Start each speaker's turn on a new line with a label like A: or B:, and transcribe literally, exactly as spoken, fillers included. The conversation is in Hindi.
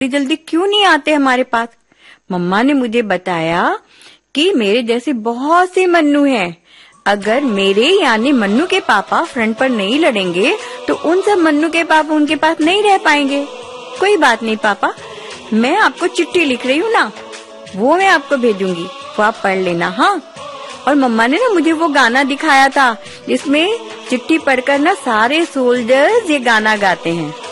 A: जल्दी क्यों नहीं आते हमारे पास? मम्मा ने मुझे बताया कि मेरे जैसे बहुत से मन्नू हैं। अगर मेरे यानी मन्नू के पापा फ्रंट पर नहीं लड़ेंगे तो उन सब मन्नू के पापा उनके पास नहीं रह पाएंगे। कोई बात नहीं पापा, मैं आपको चिट्ठी लिख रही हूँ ना, वो मैं आपको भेजूंगी, वो आप पढ़ लेना। हाँ। और मम्मा ने ना मुझे वो गाना दिखाया था जिसमें चिट्ठी पढ़कर ना सारे सोल्जर्स ये गाना गाते हैं।